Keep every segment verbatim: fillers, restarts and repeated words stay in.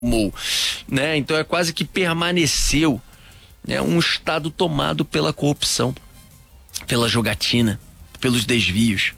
né? Então é quase que permaneceu, né, um estado tomado pela corrupção, pela jogatina, pelos desvios.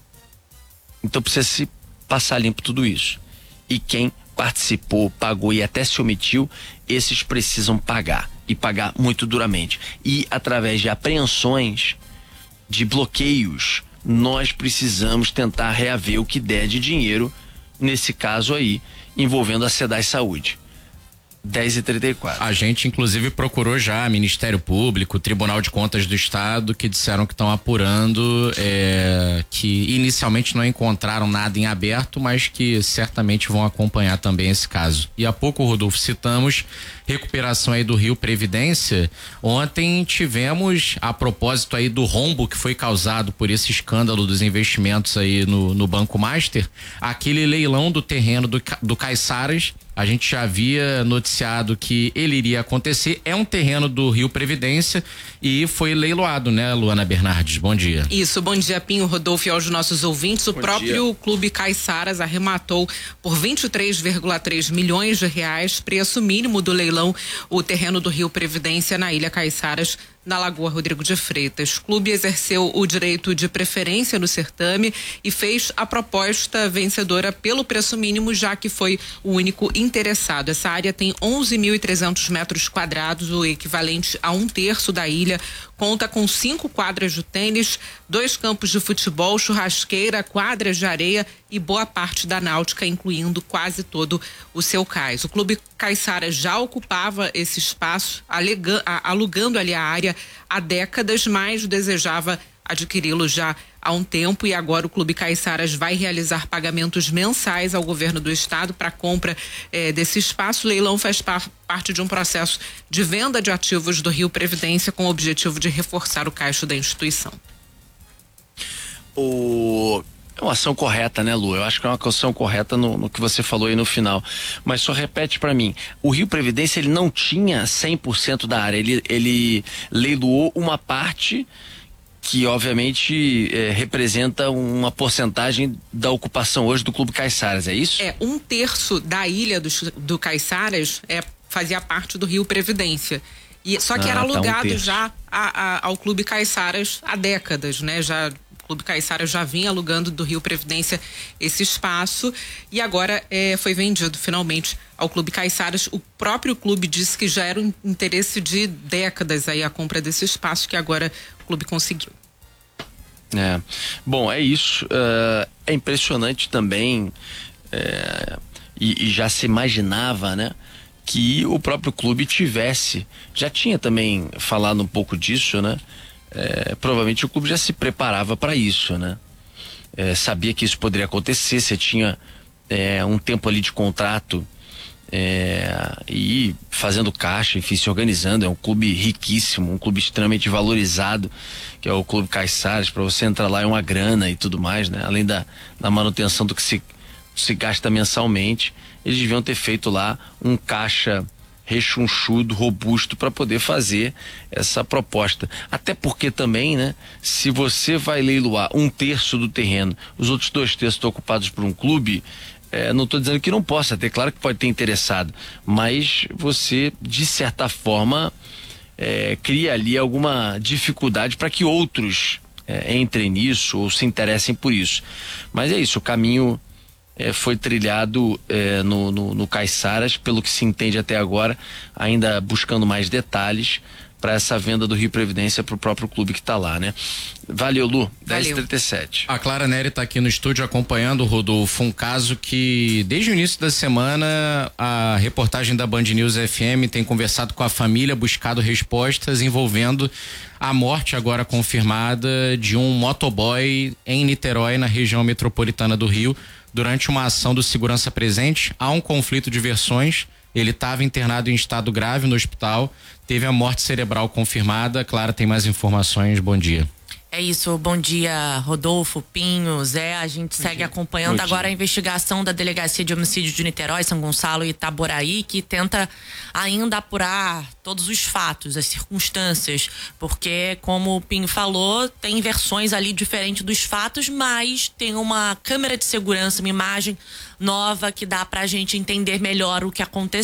Então precisa se passar limpo tudo isso. E quem participou, pagou e até se omitiu, esses precisam pagar, e pagar muito duramente. E através de apreensões, de bloqueios, nós precisamos tentar reaver o que der de dinheiro, nesse caso aí, envolvendo a SEDAI Saúde. dez e trinta e quatro. A gente, inclusive, procurou já Ministério Público, Tribunal de Contas do Estado, que disseram que estão apurando, é, que inicialmente não encontraram nada em aberto, mas que certamente vão acompanhar também esse caso. E há pouco, Rodolfo, citamos recuperação aí do Rio Previdência. Ontem tivemos, a propósito aí do rombo que foi causado por esse escândalo dos investimentos aí no, no Banco Master, aquele leilão do terreno do, do Caiçaras. A gente já havia noticiado que ele iria acontecer. É um terreno do Rio Previdência e foi leiloado, né, Luana Bernardes? Bom dia. Isso, bom dia, Pinho, Rodolfo e aos nossos ouvintes. O bom próprio dia. Clube Caiçaras arrematou por vinte e três vírgula três milhões de reais, preço mínimo do leilão, o terreno do Rio Previdência na Ilha Caiçaras, na Lagoa Rodrigo de Freitas. O clube exerceu o direito de preferência no certame e fez a proposta vencedora pelo preço mínimo, já que foi o único interessado. Essa área tem onze mil e trezentos metros quadrados, o equivalente a um terço da ilha. Conta com cinco quadras de tênis, dois campos de futebol, churrasqueira, quadras de areia e boa parte da náutica, incluindo quase todo o seu cais. O Clube Caiçara já ocupava esse espaço, alega, a, alugando ali a área há décadas, mas desejava adquiri-lo já há um tempo, e agora o Clube Caiçaras vai realizar pagamentos mensais ao governo do estado para a compra eh, desse espaço. O leilão faz par, parte de um processo de venda de ativos do Rio Previdência com o objetivo de reforçar o caixa da instituição. O... É uma ação correta, né, Lu? Eu acho que é uma ação correta no, no que você falou aí no final. Mas só repete pra mim, o Rio Previdência, ele não tinha cem por cento da área, ele, ele leiloou uma parte que obviamente é, representa uma porcentagem da ocupação hoje do Clube Caiçaras, é isso? É, um terço da ilha do, do Caiçaras é, fazia parte do Rio Previdência. E, só que ah, era alugado tá um já a, a, ao Clube Caiçaras há décadas, né? Já, o Clube Caiçaras já vinha alugando do Rio Previdência esse espaço e agora é, foi vendido finalmente ao Clube Caiçaras. O próprio clube disse que já era um interesse de décadas aí a compra desse espaço, que agora o clube conseguiu. É, bom, é isso. Uh, é impressionante também, é, e, e já se imaginava, né, que o próprio clube tivesse, já tinha também falado um pouco disso, né? É, provavelmente o clube já se preparava para isso, né? É, sabia que isso poderia acontecer, você tinha é, um tempo ali de contrato é, e fazendo caixa, enfim, se organizando. É um clube riquíssimo, um clube extremamente valorizado, que é o Clube Caiçaras. Para você entrar lá é uma grana e tudo mais, né? Além da, da manutenção do que se, se gasta mensalmente, eles deviam ter feito lá um caixa rechonchudo, robusto, para poder fazer essa proposta. Até porque também, né, se você vai leiloar um terço do terreno, os outros dois terços estão ocupados por um clube, é, não estou dizendo que não possa ter, claro que pode ter interessado, mas você, de certa forma, é, cria ali alguma dificuldade para que outros é, entrem nisso ou se interessem por isso. Mas é isso, o caminho É, foi trilhado é, no, no, no Caiçaras, pelo que se entende até agora, ainda buscando mais detalhes para essa venda do Rio Previdência para o próprio clube que está lá, né? Valeu, Lu. dez e trinta e sete. A Clara Neri está aqui no estúdio acompanhando, Rodolfo, um caso que desde o início da semana a reportagem da Band News F M tem conversado com a família, buscado respostas envolvendo a morte agora confirmada de um motoboy em Niterói, na região metropolitana do Rio. Durante uma ação do Segurança Presente, há um conflito de versões. Ele estava internado em estado grave no hospital, teve a morte cerebral confirmada. Clara tem mais informações, bom dia. É isso, bom dia, Rodolfo, Pinho, Zé, a gente segue acompanhando agora a investigação da Delegacia de Homicídio de Niterói, São Gonçalo e Itaboraí, que tenta ainda apurar todos os fatos, as circunstâncias, porque, como o Pinho falou, tem versões ali diferentes dos fatos, mas tem uma câmera de segurança, uma imagem nova que dá pra gente entender melhor o que aconteceu.